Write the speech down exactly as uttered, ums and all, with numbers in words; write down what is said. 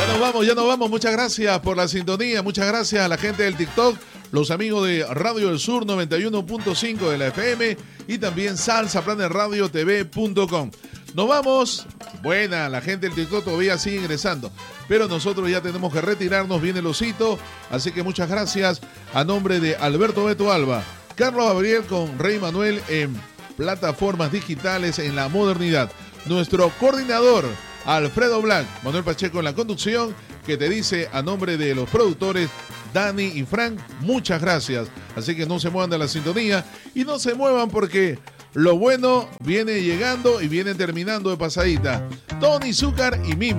nos vamos, ya nos vamos. Muchas gracias por la sintonía. Muchas gracias a la gente del TikTok, los amigos de Radio del Sur noventa y uno punto cinco de la F M y también salsa planet radio t v punto com. Nos vamos. Buena, la gente del TikTok todavía sigue ingresando, pero nosotros ya tenemos que retirarnos. Viene el osito, así que muchas gracias a nombre de Alberto Beto Alba, Carlos Gabriel con Rey Manuel en plataformas digitales en la modernidad. Nuestro coordinador Alfredo Black, Manuel Pacheco en la conducción, que te dice a nombre de los productores Dani y Frank, muchas gracias. Así que no se muevan de la sintonía y no se muevan porque lo bueno viene llegando y viene terminando de pasadita. Tony Zúcar y Mimi.